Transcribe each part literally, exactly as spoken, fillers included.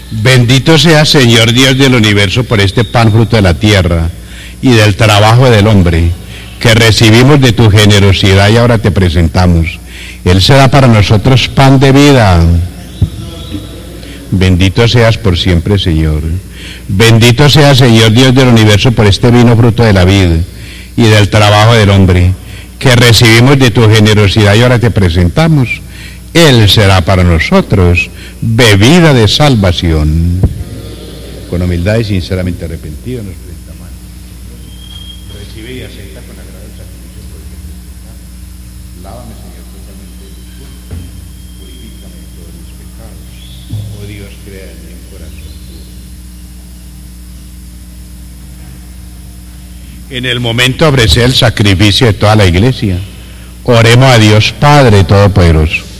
Bendito sea, Señor Dios del universo, por este pan fruto de la tierra y del trabajo del hombre, que recibimos de tu generosidad y ahora te presentamos. Él será para nosotros pan de vida. Bendito seas por siempre, Señor. Bendito sea, Señor Dios del universo, por este vino fruto de la vid y del trabajo del hombre, que recibimos de tu generosidad y ahora te presentamos. Él será para nosotros bebida de salvación. Con humildad y sinceramente arrepentido nos presentamos. Recibe y acepta con agrado el sacrificio por el que te. Lávame, Señor, totalmente de luz. Purifícame de todos mis pecados. Oh Dios, crea en mí un corazón puro. En el momento de ofrecer el sacrificio de toda la iglesia, oremos a Dios Padre Todopoderoso.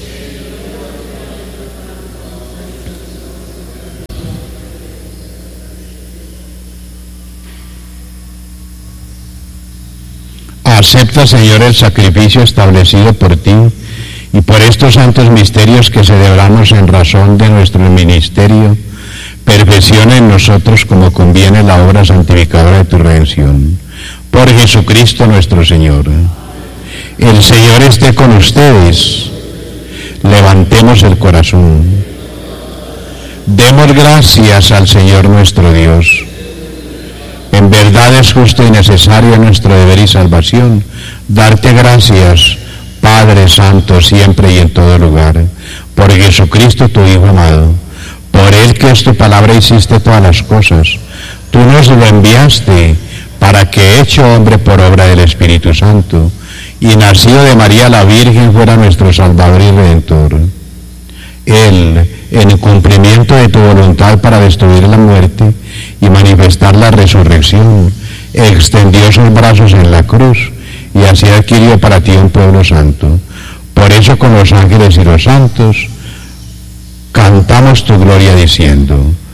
Acepta, Señor, el sacrificio establecido por ti y por estos santos misterios que celebramos en razón de nuestro ministerio. Perfecciona en nosotros como conviene la obra santificadora de tu redención. Por Jesucristo nuestro Señor. El Señor esté con ustedes. Levantemos el corazón. Demos gracias al Señor nuestro Dios. En verdad es justo y necesario nuestro deber y salvación darte gracias, Padre Santo, siempre y en todo lugar, por Jesucristo tu Hijo amado, por Él que es tu palabra hiciste todas las cosas. Tú nos lo enviaste para que, hecho hombre por obra del Espíritu Santo y nacido de María la Virgen, fuera nuestro Salvador y Redentor. Él, en cumplimiento de tu voluntad para destruir la muerte y manifestar la resurrección, extendió sus brazos en la cruz y así adquirió para ti un pueblo santo. Por eso con los ángeles y los santos cantamos tu gloria diciendo: